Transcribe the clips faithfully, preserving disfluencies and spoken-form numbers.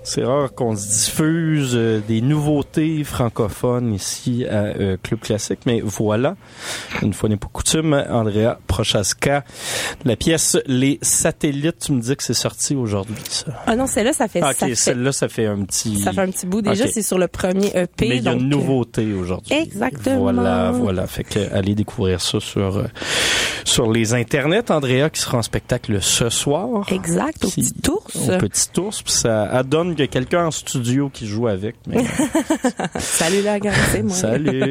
C'est rare qu'on se diffuse euh, des nouveautés francophones ici à euh, Club Classique, mais voilà, une fois n'est pas coutume, Andrea Prochaska, la pièce Les Satellites, tu me dis que c'est sorti aujourd'hui, ça? Ah non, celle-là, ça fait... Ah, ça ok, fait, celle-là, ça fait un petit... Ça fait un petit bout. Déjà, okay. C'est sur le premier E P. Mais il y a donc, une nouveauté aujourd'hui. Exactement. Voilà, voilà. Fait que allez découvrir ça sur, euh, sur les internets. Andrea qui sera en spectacle ce soir. Exact, au Petit Ours. Au Petit Ours. Puis ça adonne qu'il y a quelqu'un en studio qui joue avec. Mais... Salut la gang, c'est moi. Salut.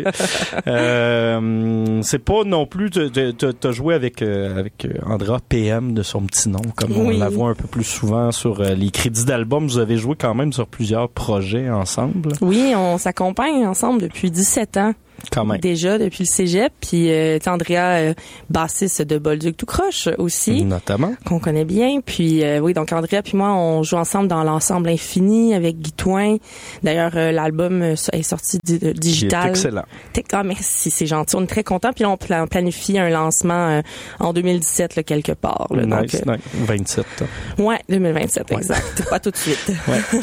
euh, c'est pas non plus, t'as joué avec, euh, avec Andrea P M de son petit nom, comme oui. On la voit un peu plus souvent sur euh, les crédits d'albums. Vous avez joué quand même sur plusieurs projets ensemble. Oui, on s'accompagne ensemble depuis dix-sept ans. Quand même. Déjà depuis le cégep, puis euh, Andrea, euh, bassiste de Bolduc tout croche aussi, notamment, qu'on connaît bien. Puis euh, oui, donc Andrea puis moi, on joue ensemble dans l'ensemble Infini avec Guy Touin. D'ailleurs, euh, l'album euh, est sorti di- digital. Il est excellent. Ah merci, c'est gentil, on est très contents. Puis là, on plan- planifie un lancement euh, en deux mille dix-sept là, quelque part. Là, nice, donc, euh, nice. vingt-sept. Ouais, deux mille vingt-sept, ouais. Exact. Pas tout de suite. Ouais.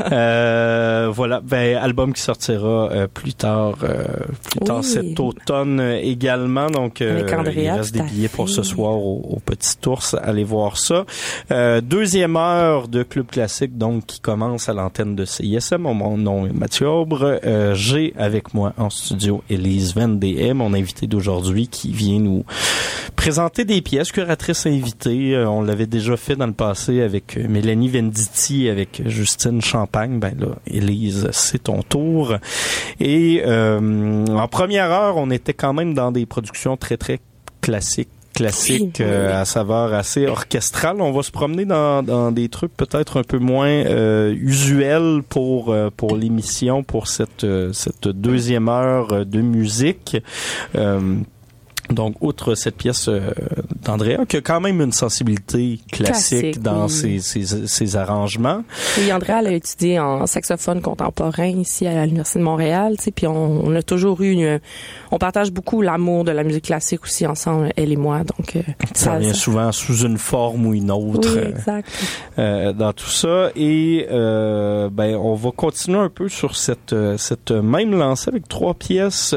euh, voilà, ben album qui sortira euh, plus tard. Euh, plus tard oui. Cet automne également, donc euh, Andrea, il reste des billets pour ce soir au, au Petit Ours, allez voir ça. Euh, deuxième heure de Club Classique, donc qui commence à l'antenne de C I S M. Mon nom est Mathieu Aubre. Euh, j'ai avec moi en studio Élise Van D M, mon invité d'aujourd'hui, qui vient nous présenter des pièces, curatrice invitée. Euh, on l'avait déjà fait dans le passé avec Mélanie Venditti, avec Justine Champagne. Ben là, Élise, c'est ton tour. Et euh, en première heure, on était quand même dans des productions très, très classiques. classique oui, euh, oui. à saveur assez orchestrale. On va se promener dans, dans des trucs peut-être un peu moins euh, usuels pour euh, pour l'émission, pour cette euh, cette deuxième heure de musique. Euh, Donc, outre cette pièce euh, d'Andrea, qui a quand même une sensibilité classique, classique dans oui. ses, ses, ses arrangements. Oui, Andrea, elle a étudié en saxophone contemporain ici à l'Université de Montréal, tu sais, puis on, on a toujours eu une... On partage beaucoup l'amour de la musique classique aussi ensemble, elle et moi, donc... Euh, ça, ça vient ça... souvent sous une forme ou une autre. Oui, exact. Euh, dans tout ça. Et, euh, ben, on va continuer un peu sur cette, cette même lancée avec trois pièces,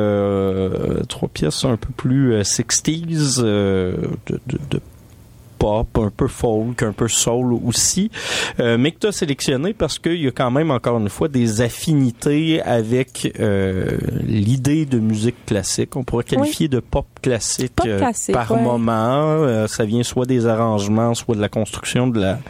euh, trois pièces un peu plus euh, sixties, euh, de, de, de pop, un peu folk, un peu soul aussi, euh, mais que tu as sélectionné parce qu'il y a quand même, encore une fois, des affinités avec euh, l'idée de musique classique. On pourrait qualifier oui. de pop classique, pop classique euh, par ouais. moment. Euh, ça vient soit des arrangements, soit de la construction de la...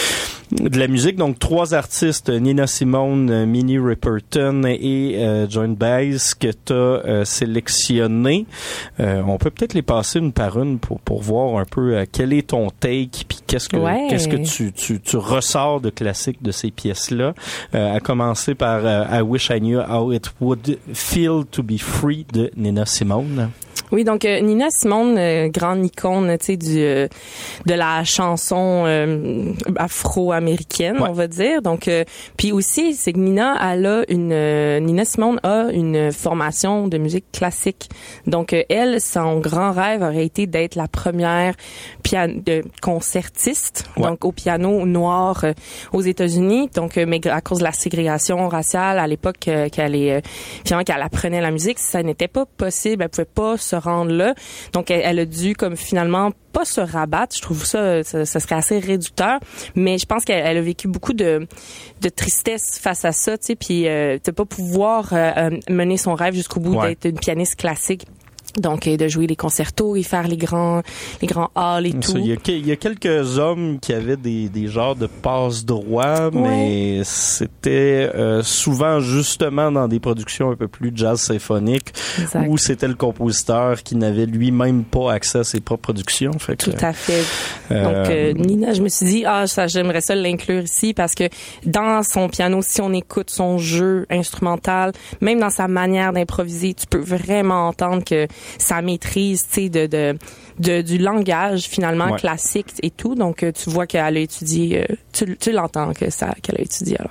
de la musique. Donc, trois artistes, Nina Simone, Minnie Riperton et euh, Joan Baez, que tu as euh, sélectionné. Euh, on peut peut-être les passer une par une pour, pour voir un peu euh, quel est ton take, puis qu'est-ce que ouais. qu'est-ce que tu, tu, tu ressors de classique de ces pièces-là. Euh, à commencer par euh, I Wish I Knew How It Would Feel to Be Free de Nina Simone. Oui, donc euh, Nina Simone, euh, grande icône, tu sais, du euh, de la chanson euh, afro-américaine, ouais. on va dire. Donc, euh, puis aussi, c'est que Nina, elle a une euh, Nina Simone a une formation de musique classique. Donc, euh, elle, son grand rêve aurait été d'être la première pian- de concertiste, ouais. donc au piano noir euh, aux États-Unis. Donc, euh, mais à cause de la ségrégation raciale à l'époque euh, qu'elle est, euh, finalement qu'elle apprenait la musique, ça n'était pas possible. Elle pouvait pas se rendre là. Donc, elle, elle a dû comme finalement pas se rabattre. Je trouve ça, ça, ça serait assez réducteur. Mais je pense qu'elle elle a vécu beaucoup de, de tristesse face à ça, tu sais, puis euh, de pas pouvoir euh, mener son rêve jusqu'au bout ouais. d'être une pianiste classique. Donc, de jouer les concertos et faire les grands, les grands halls et tout. Il y a, il y a quelques hommes qui avaient des, des genres de passe-droit, ouais. mais c'était euh, souvent justement dans des productions un peu plus jazz symphonique, exact. Où c'était le compositeur qui n'avait lui-même pas accès à ses propres productions. Fait que, tout à fait. Euh, Donc, euh, Nina, je me suis dit, ah, ça, j'aimerais ça l'inclure ici parce que dans son piano, si on écoute son jeu instrumental, même dans sa manière d'improviser, tu peux vraiment entendre que sa maîtrise, tu sais, de, de, de, du langage finalement ouais. classique et tout. Donc, tu vois qu'elle a étudié, tu, tu l'entends que ça, qu'elle a étudié alors.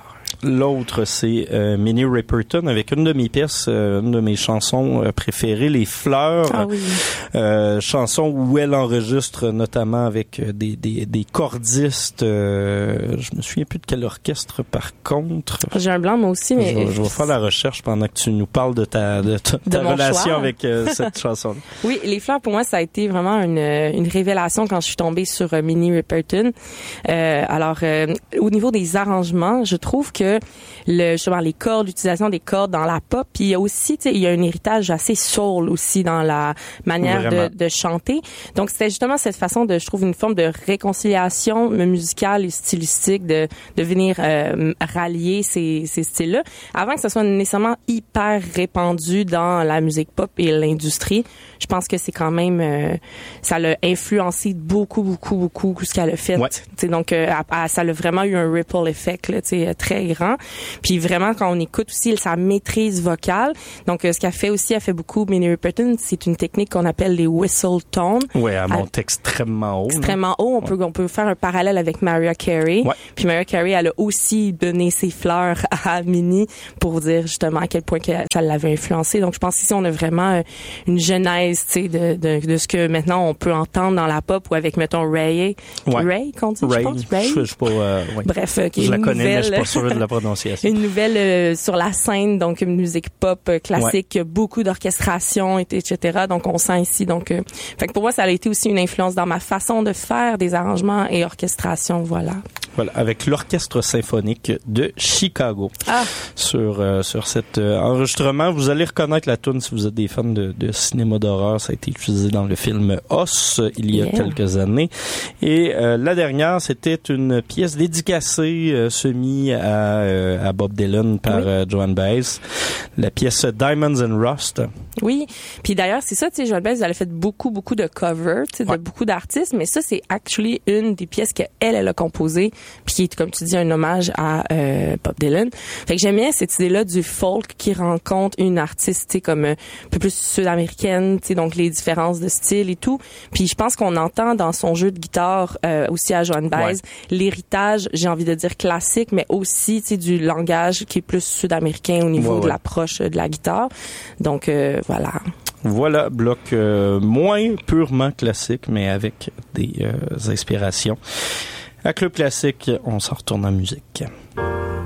L'autre, c'est euh, Minnie Riperton avec une de mes pièces, euh, une de mes chansons euh, préférées, Les Fleurs. Ah oui. Euh, chanson où elle enregistre notamment avec des des, des cordistes. Euh, je me souviens plus de quel orchestre par contre. J'ai un blanc moi aussi, mais je, je vais faire la recherche pendant que tu nous parles de ta de ta, de ta relation choix. avec euh, cette chanson. Oui, Les Fleurs pour moi ça a été vraiment une une révélation quand je suis tombée sur euh, Minnie Riperton. Euh, alors euh, au niveau des arrangements, je trouve que le justement les cordes, l'utilisation des cordes dans la pop, puis il y a aussi tu sais il y a un héritage assez soul aussi dans la manière de, de chanter. Donc c'était justement cette façon de je trouve une forme de réconciliation musicale et stylistique de de venir euh, rallier ces ces styles-là avant que ce soit nécessairement hyper répandu dans la musique pop et l'industrie. Je pense que c'est quand même euh, ça l'a influencé beaucoup beaucoup beaucoup ce qu'elle a fait. Ouais. Tu sais donc euh, à, à, ça a vraiment eu un ripple effect là, tu sais très grand. Puis vraiment quand on écoute aussi sa maîtrise vocale. Donc euh, ce qu'elle fait aussi, elle fait beaucoup Minnie Riperton, c'est une technique qu'on appelle les whistle tones. Ouais, elle monte extrêmement haut. Extrêmement là. haut, on ouais. peut on peut faire un parallèle avec Mariah Carey. Ouais. Puis Mariah Carey, elle a aussi donné ses fleurs à Minnie pour dire justement à quel point que ça l'avait influencé. Donc je pense qu'ici on a vraiment une genèse, tu sais, de, de de ce que maintenant on peut entendre dans la pop ou avec mettons Ray, ouais. Ray qu'on dit, Ray. je pense Ray. Je, je sais pas. Euh, ouais. Bref, euh, qui je est la une connais, nouvelle, mais je suis pas sûr de la prononciation. Une nouvelle euh, sur la scène, donc une musique pop euh, classique, ouais. beaucoup d'orchestration, et cetera. Donc on sent ici, donc, euh, fait que pour moi ça a été aussi une influence dans ma façon de faire des arrangements et orchestration, voilà. Voilà, avec l'Orchestre symphonique de Chicago. Ah. Sur euh, sur cet euh, enregistrement, vous allez reconnaître la tune si vous êtes des fans de, de cinéma d'horreur. Ça a été utilisé dans le film Os il y a yeah. quelques années. Et euh, la dernière, c'était une pièce dédicacée euh, semi à, euh, à Bob Dylan par oui. euh, Joan Baez. La pièce Diamonds and Rust. Oui, puis d'ailleurs c'est ça, tu sais, Joan Baez, elle a fait beaucoup beaucoup de covers, tu sais, ouais. de beaucoup d'artistes, mais ça c'est actually une des pièces que elle elle a composées, puis qui est comme tu dis un hommage à euh, Bob Dylan. Fait que j'aimais cette idée-là du folk qui rencontre une artiste, tu sais, comme euh, un peu plus sud-américaine, tu sais, donc les différences de style et tout. Puis je pense qu'on entend dans son jeu de guitare euh, aussi à Joan Baez ouais. l'héritage, j'ai envie de dire classique, mais aussi tu sais du langage qui est plus sud-américain au niveau ouais, de ouais. l'approche de la guitare. Donc euh, voilà. Voilà, bloc euh, moins purement classique, mais avec des euh, inspirations. À Club Classique, on s'en retourne en musique.